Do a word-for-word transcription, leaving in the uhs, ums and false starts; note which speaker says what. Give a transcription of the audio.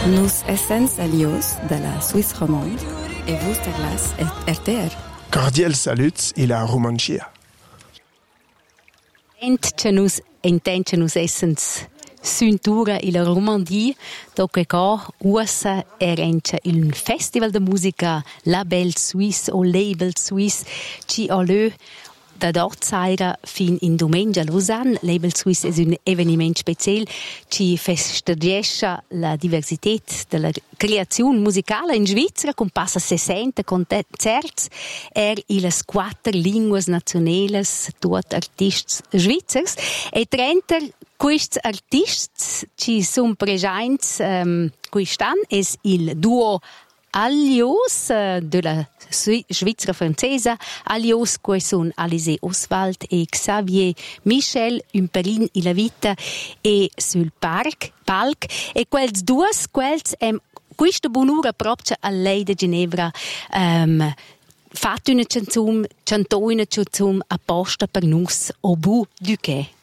Speaker 1: Nus essens alios de la Suisse romande e vostra glas et R T R.
Speaker 2: Cordial saluts e la Romangia.
Speaker 3: Entcenus intencenus essens Suntura e la Romandie, dove ca usa erencha il festival de musica Label Suisse o Label Suisse ci ha lö da dort saira fin in domenica a Lausanne. Label Suisse è un eveniment special ci festeggia la diversità della creazione musicale in Svizzera con passa sessanta concerti er in le quattro lingue nazionali tutti artisti svizzers e trenta questi artisti ci sono presenti um, quest'anno è il duo Alios de la Svizzera francese, Alios che sono Alizé Oswald e Xavier Michel, un pelin in la vita e sul park, palc, e quels due, quels em questa buonura proprio a lei di Ginevra um, fatto una canzone, cantò una canzone apposta per noi, au bout du quai.